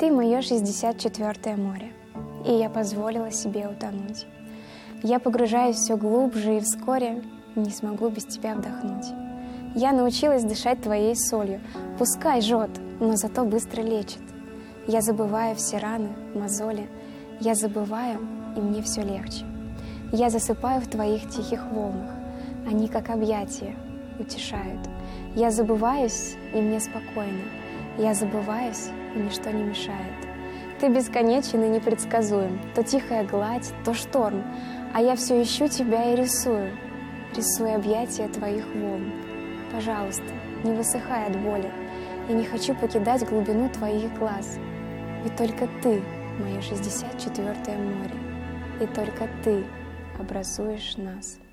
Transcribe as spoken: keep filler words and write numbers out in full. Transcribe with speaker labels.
Speaker 1: Ты мое шестьдесят четвёртое море, и я позволила себе утонуть. Я погружаюсь все глубже, и вскоре не смогу без тебя вдохнуть. Я научилась дышать твоей солью, пускай жжет, но зато быстро лечит. Я забываю все раны, мозоли, я забываю, и мне все легче. Я засыпаю в твоих тихих волнах, они как объятия утешают. Я забываюсь, и мне спокойно, я забываюсь, и ничто не мешает. Ты бесконечен и непредсказуем, то тихая гладь, то шторм, а я все ищу тебя и рисую, рисую объятия твоих волн. Пожалуйста, не высыхай от боли, я не хочу покидать глубину твоих глаз. Ведь только ты — мое шестьдесят четвёртое море, и только ты образуешь нас.